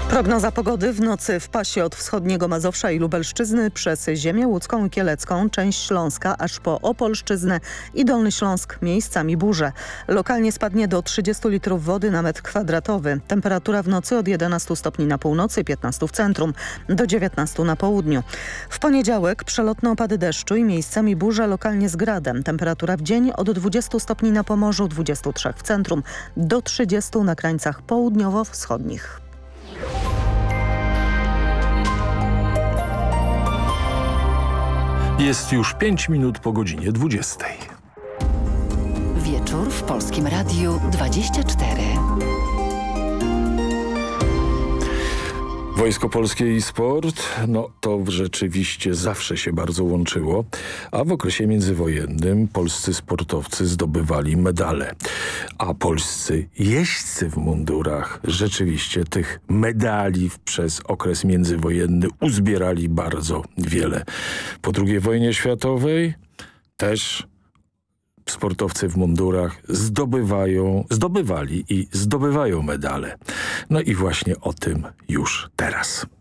Prognoza pogody: w nocy w pasie od wschodniego Mazowsza i Lubelszczyzny przez ziemię łódzką i kielecką, część Śląska aż po Opolszczyznę i Dolny Śląsk miejscami burze. Lokalnie spadnie do 30 litrów wody na metr kwadratowy. Temperatura w nocy od 11 stopni na północy, 15 w centrum, do 19 na południu. W poniedziałek przelotne opady deszczu i miejscami burze lokalnie z gradem. Temperatura w dzień od 20 stopni na Pomorzu, 23 w centrum, do 30 na krańcach południowo-wschodnich. Jest już 5 minut po godzinie 20. Wieczór w Polskim Radiu 24. Wojsko Polskie i sport, to rzeczywiście zawsze się bardzo łączyło, a w okresie międzywojennym polscy sportowcy zdobywali medale, a polscy jeźdźcy w mundurach rzeczywiście tych medali przez okres międzywojenny uzbierali bardzo wiele. Po II wojnie światowej też sportowcy w mundurach zdobywali i zdobywają medale. No i właśnie o tym już teraz.